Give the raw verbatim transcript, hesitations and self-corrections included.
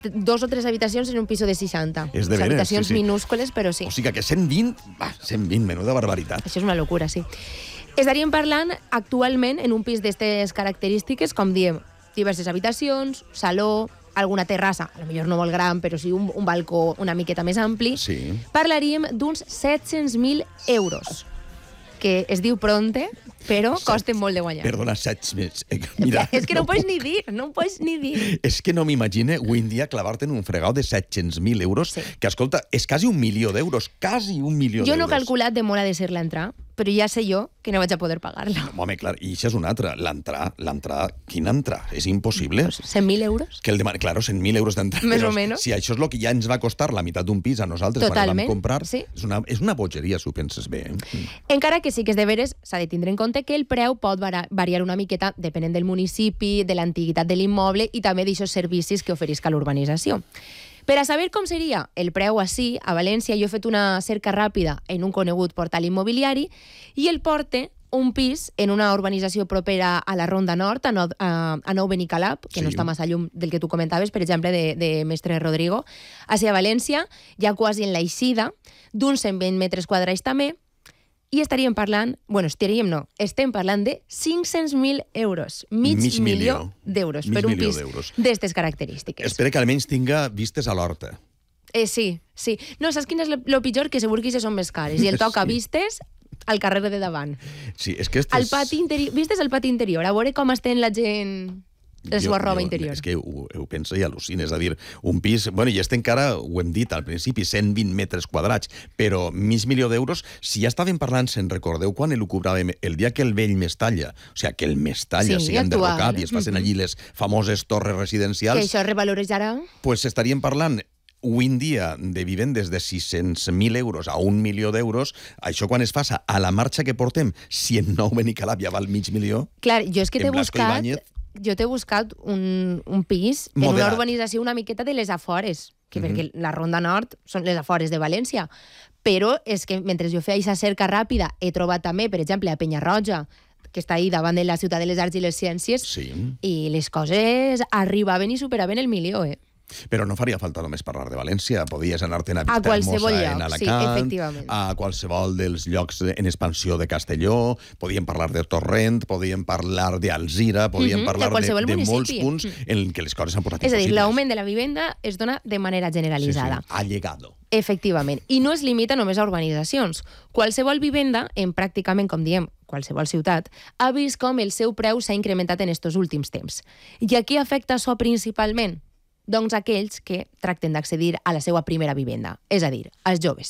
dos o tres habitacions en un piso de seixanta. És de veres, habitacions sí, sí. minúscules, però sí. O sigui que cent vint, va, cent vint, menuda barbaritat. Això és una locura, sí. Estaríem parlant actualment en un pis d'aquestes característiques, com diem, diverses habitacions, saló, alguna terrassa, a lo millor no molt gran, però sí un, un balcó una miqueta més ampli. Sí. Parlaríem d'uns set-cents mil euros, que es diu pronte, però costen molt de guanyar. Perdona, set més. Eh, mira, és que no, no ho pots ni dir, no ho pots ni dir. És que no m'imagine avui en dia clavar-te en un fregau de set-cents mil euros, Sí. que, escolta, és quasi un milió d'euros, quasi un milió Jo d'euros. no he calculat de molt ha de ser l'entrar, però ja sé jo que no vaig a poder pagar-la. Home, clar, i això és una altra. L'entrar, l'entrar, quin entrar? És impossible. Pues cent mil euros? Que el demani, claro, cent mil euros d'entrada. Més Però o menys. Si això és el que ja ens va costar la meitat d'un pis a nosaltres Totalment, quan el vam comprar, sí. és, una, és una bogeria, si ho penses bé. Eh? Encara que sí que és de veres, s'ha de tindre en compte que el preu pot variar una miqueta depenent del municipi, de l'antiguitat de l'immoble i també d'aixòs servicis que oferisca l'urbanització. Per a saber com seria el preu així, a València, jo he fet una cerca ràpida en un conegut portal immobiliari i el porte un pis en una urbanització propera a la Ronda Nord, a, no, a, a Nou Benicalap, que Sí. no està massa lluny del que tu comentaves, per exemple, de, de Mestre Rodrigo, hacia València, ja quasi en l'eixida, d'uns cent vint metres quadrats també, i estaríem parlant, bueno, estaríem no, estem parlant de cinc-cents mil euros, mig, Mig milió milió. d'euros Mig per un milió pis d'euros. d'estes característiques. Espera que almenys tinga vistes a l'horta. Eh, sí, sí. No, saps quin és el pitjor? Que segur que aquestes són més cares i el toca Sí. vistes al carrer de davant. Sí, és que estes... Al pati interior, vistes al pati interior, a veure com estem la gent la seva Jo- roba jo- interior. És que ho, ho penso i al·lucines. És a dir, un pis... Bueno, i este encara, ho hem dit al principi, cent vint metres quadrats, però mig milió d'euros, si ja estàvem parlant, se'n recordeu quan el cobràvem el dia que el vell Mestalla, o sigui, que el Mestalla Sí, s'hi han actual. derrocat i es passen allí les famoses torres Que residencials, això es revaloritzarà. pues estaríem parlant avui en dia de vivendes de sis-cents mil euros a un milió d'euros. Això quan es passa a la marxa que portem, si en Nou Benicalap ja val mig milió, Clar, jo és que En t'he Blasco buscat... Ibáñez. Jo t'he buscat un, un pis en Moderat. una urbanització una miqueta de les afores, que perquè la Ronda Nord són les afores de València. Però és que mentre jo feia aquesta cerca ràpida he trobat també, per exemple, a Penyarroja, que està ahí davant de la ciutat de les arts i les ciències, sí. i les coses arribaven i superaven el milió, eh? Però no faria falta només parlar de València. Podies anar-te'n a A qualsevol Vistahermosa lloc, en sí, Alacant, efectivament. a qualsevol dels llocs en expansió de Castelló, podíem parlar de Torrent, podíem parlar d'Alzira, podíem Mhm, de parlar de, qualsevol de molts municipi. punts en què les coses s'han posat És a dir, impossibles. l'augment de la vivenda es dona de manera generalitzada. Sí, sí, ha llegado. Efectivament. I no es limita només a urbanitzacions. Qualsevol vivenda, en pràcticament, com diem, qualsevol ciutat, ha vist com el seu preu s'ha incrementat en estos últims temps. I a qui afecta això principalment? Doncs aquells que tracten d'accedir a la seva primera vivenda, és a dir, els joves.